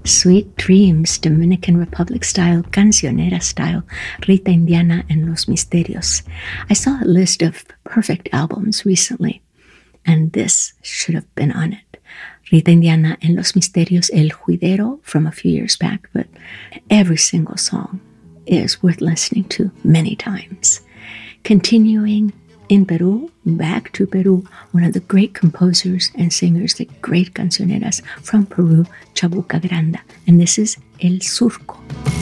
Sweet Dreams, Dominican Republic style, cancionera style, Rita Indiana and Los Misterios. I saw a list of perfect albums recently, and this should have been on it. Rita Indiana and Los Misterios, El Juidero from a few years back, but every single song is worth listening to many times. Continuing in Peru, back to Peru, one of the great composers and singers, the great cancioneras from Peru, Chabuca Granda, and this is El Surco.